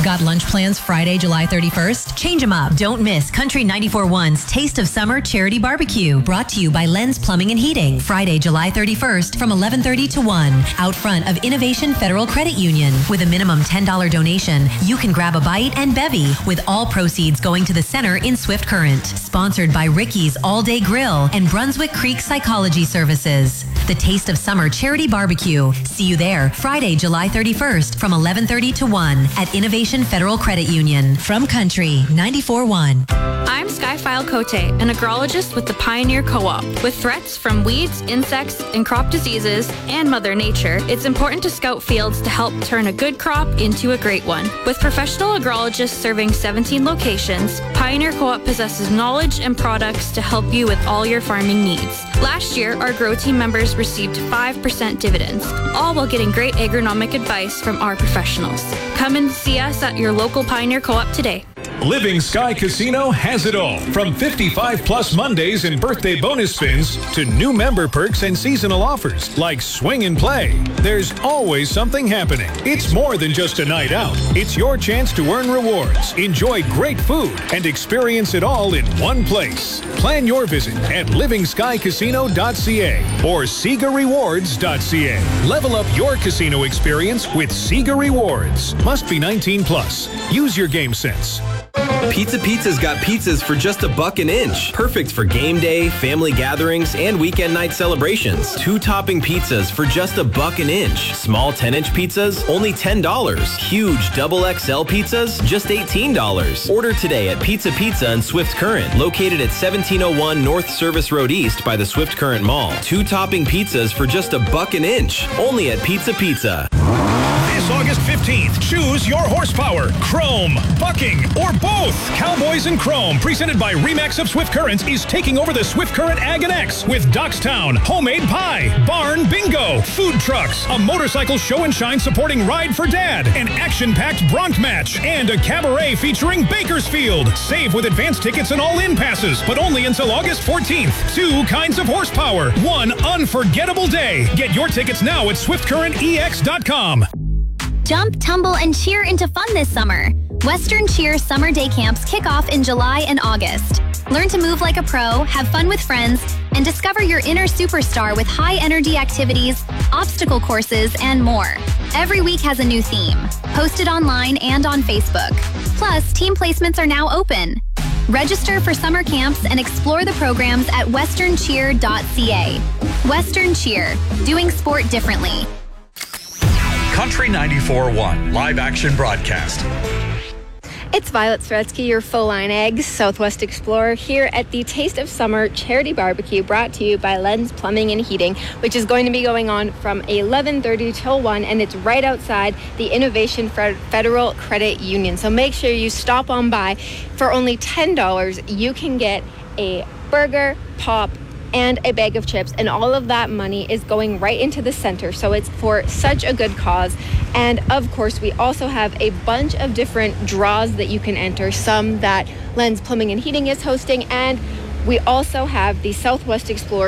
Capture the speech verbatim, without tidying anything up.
Got lunch plans Friday, July thirty-first? Change them up. Don't miss Country ninety-four point one's Taste of Summer Charity Barbecue, brought to you by Lens Plumbing and Heating. Friday, July thirty-first from eleven thirty to one, out front of Innovation Federal Credit Union. With a minimum ten dollars donation, you can grab a bite and bevy, with all proceeds going to the center in Swift Current. Sponsored by Ricky's All Day Grill and Brunswick Creek Psychology Services. The Taste of Summer Charity Barbecue. See you there Friday, July thirty-first from eleven thirty to one at Innovation Federal Credit Union. From Country ninety-four point one. I'm Skyfile Cote, an agrologist with the Pioneer Co-op. With threats from weeds, insects, and crop diseases, and Mother Nature, it's important to scout fields to help turn a good crop into a great one. With professional agrologists serving seventeen locations, Pioneer Co-op possesses knowledge and products to help you with all your farming needs. Last year, our Grow Team members received five percent dividends, all while getting great agronomic advice from our professionals. Come and see us at your local Pioneer Co-op today. Living Sky Casino has it all. From fifty-five plus Mondays and birthday bonus spins to new member perks and seasonal offers like swing and play. There's always something happening. It's more than just a night out. It's your chance to earn rewards, enjoy great food, and experience it all in one place. Plan your visit at living sky casino dot c a or sega rewards dot c a. Level up your casino experience with Sega Rewards. Must be nineteen plus. Use your game sense. Pizza Pizza's got pizzas for just a buck an inch. Perfect for game day, family gatherings, and weekend night celebrations. Two topping pizzas for just a buck an inch. Small ten inch pizzas, only ten dollars. Huge double X L pizzas, just eighteen dollars. Order today at Pizza Pizza in Swift Current, located at seventeen oh one North Service Road East by the Swift Current Mall. Two topping pizzas for just a buck an inch, only at Pizza Pizza. This August fifteenth, choose your horsepower, Chrome, bucking, or both. Cowboys in Chrome, presented by Remax of Swift Current, is taking over the Swift Current Ag and X with Dockstown, homemade pie, barn bingo, food trucks, a motorcycle show and shine supporting Ride for Dad, an action-packed bronc match, and a cabaret featuring Bakersfield. Save with advance tickets and all-in passes, but only until August fourteenth. Two kinds of horsepower, one unforgettable day. Get your tickets now at swift current e x dot com. Jump, tumble, and cheer into fun this summer. Western Cheer Summer Day Camps kick off in July and August. Learn to move like a pro, have fun with friends, and discover your inner superstar with high-energy activities, obstacle courses, and more. Every week has a new theme, posted online and on Facebook. Plus, team placements are now open. Register for summer camps and explore the programs at western cheer dot c a. Western Cheer, doing sport differently. Country ninety-four point one live action broadcast. It's Violet Sretsky, your full-line eggs Southwest Explorer, here at the Taste of Summer Charity Barbecue, brought to you by Lens Plumbing and Heating, which is going to be going on from eleven thirty till one, and it's right outside the Innovation Federal Credit Union. So make sure you stop on by. For only ten dollars, you can get a burger, pop, and a bag of chips, and all of that money is going right into the center, so it's for such a good cause. And of course, we also have a bunch of different draws that you can enter, some that Lens Plumbing and Heating is hosting, and we also have the Southwest Explorer